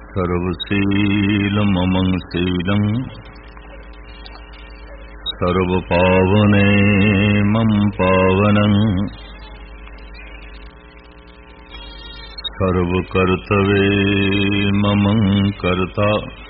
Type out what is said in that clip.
सर्वशीलममं शीलं सर्वपावने मम पावनं सर्वकर्तवे ममं कर्ता